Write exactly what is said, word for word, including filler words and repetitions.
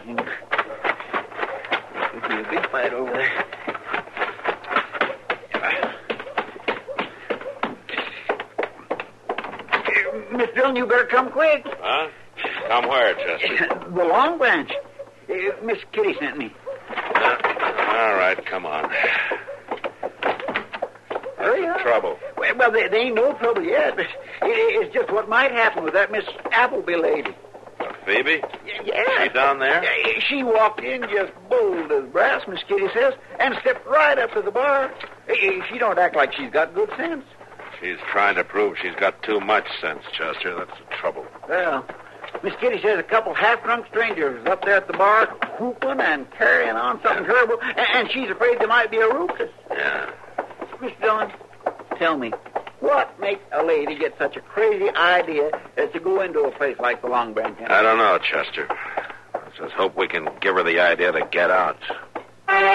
There'll be a big fight over there. Miss Dillon, you better come quick. Huh? Come where, Chester? The Long Branch. Uh, Miss Kitty sent me. Uh, all right, come on. Hurry up. Trouble. Well, well there, there ain't no trouble yet, but it, it's just what might happen with that Miss Appleby lady. Uh, Phoebe? Y- yeah. She down there? Yeah, she walked in just bold as brass, Miss Kitty says, and stepped right up to the bar. Uh, She don't act like she's got good sense. She's trying to prove she's got too much sense, Chester. That's the trouble. Well, Miss Kitty says a couple half-drunk strangers was up there at the bar whooping and carrying on something terrible, and, and she's afraid there might be a ruckus. Yeah. Miss Dillon, tell me, what makes a lady get such a crazy idea as to go into a place like the Long Branch? I don't know, Chester. Let's just hope we can give her the idea to get out.